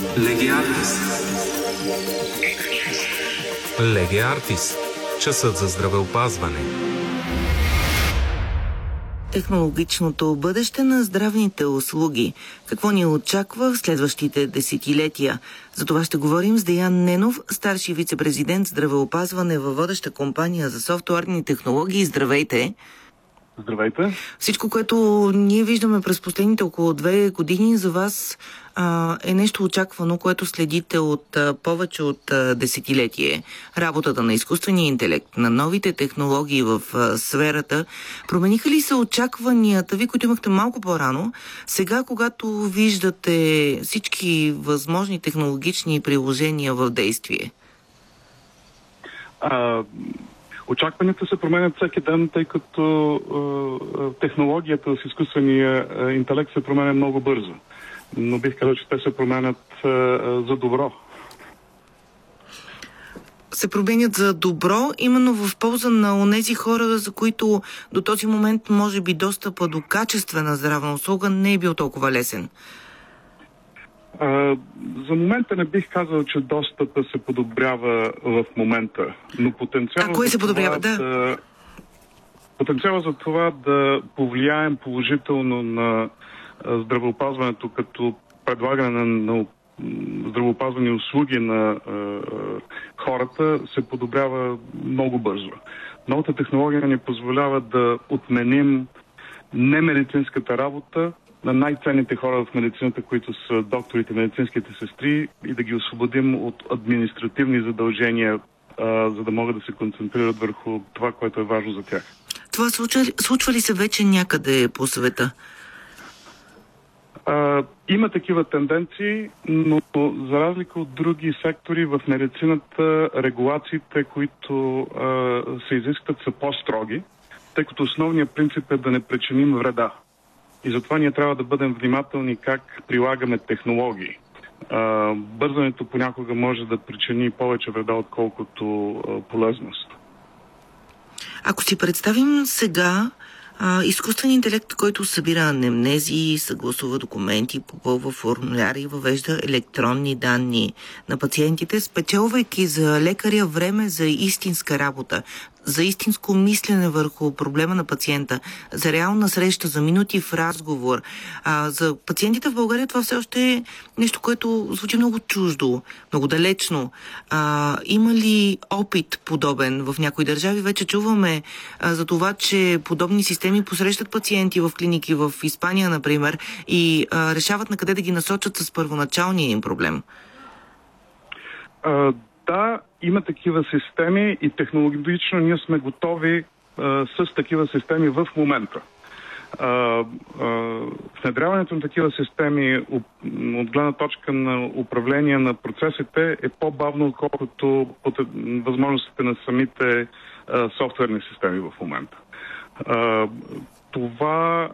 Леге Артис. Леге Артис. Часът за здравеопазване. Технологичното бъдеще на здравните услуги. Какво ни очаква в следващите десетилетия? За това ще говорим с Деян Ненов, старши вице-президент здравеопазване във водеща компания за софтуерни технологии. Здравейте! Здравейте! Всичко, което ние виждаме през последните около 2 години, за вас е нещо очаквано, което следите от повече от десетилетие. Работата на изкуствения интелект, на новите технологии в сферата. Промениха ли се очакванията ви, които имахте малко по-рано, сега, когато виждате всички възможни технологични приложения в действие? Очакванията се променят всеки ден, тъй като технологията с изкуствения интелект се променя много бързо. Но бих казал, че те се променят за добро. Се променят за добро, именно в полза на онези хора, за които до този момент може би достъпа до качествена здравна услуга не е бил толкова лесен. За момента не бих казал, че достъпа се подобрява в момента, но потенциалът кое се подобрява? Потенциалът за това да повлияем положително на здравеопазването като предлагане на здравеопазвани услуги на хората се подобрява много бързо. Новата технология ни позволява да отменим немедицинската работа на най-ценните хора в медицината, които са докторите, медицинските сестри, и да ги освободим от административни задължения, за да могат да се концентрират върху това, което е важно за тях. Това случва ли се вече някъде по света? Има такива тенденции, но за разлика от други сектори в медицината, регулациите, които се изискват, са по-строги, тъй като основният принцип е да не причиним вреда. И затова ние трябва да бъдем внимателни как прилагаме технологии. Бързането понякога може да причини повече вреда, отколкото полезност. Ако си представим сега изкуствен интелект, който събира анамнези, съгласува документи, попълва формуляри, въвежда електронни данни на пациентите, спечелвайки за лекаря време за истинска работа, за истинско мислене върху проблема на пациента, за реална среща, за минути в разговор. За пациентите в България това все още е нещо, което звучи много чуждо, много далечно. Има ли опит подобен в някои държави? Вече чуваме за това, че подобни системи посрещат пациенти в клиники в Испания, например, и решават на къде да ги насочат с първоначалния им проблем. Да, има такива системи и технологично ние сме готови с такива системи в момента. Внедряването на такива системи от гледна точка на управление на процесите е по-бавно, отколкото възможностите на самите софтуерни системи в момента. Това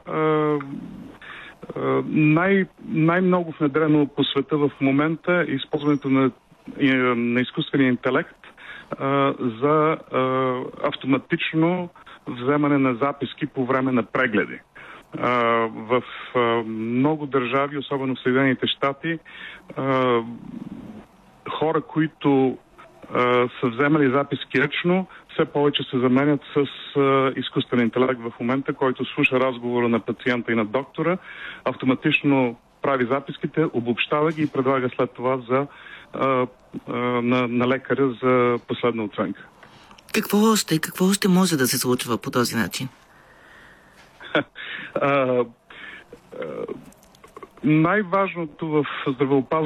най-много внедрено по света в момента е използването на изкуствения интелект за автоматично вземане на записки по време на прегледи. В много държави, особено в Съединените щати, хора, които са вземали записки ръчно, все повече се заменят с изкуствен интелект в момента, който слуша разговора на пациента и на доктора, автоматично прави записките, обобщава ги и предлага след това на лекаря за последна оценка. Какво още може да се случва по този начин? Най-важното в здравеопазването